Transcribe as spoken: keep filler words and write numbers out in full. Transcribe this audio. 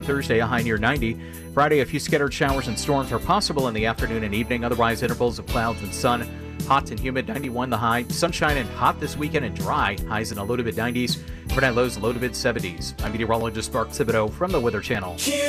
Thursday, a high near ninety. Friday, a few scattered showers and storms are possible in the afternoon and evening. Otherwise, intervals of clouds and sun. Hot and humid, ninety-one the high. Sunshine and hot this weekend and dry. Highs in the low to mid nineties. Overnight lows low to mid seventies. I'm meteorologist Mark Thibodeau from the Weather Channel.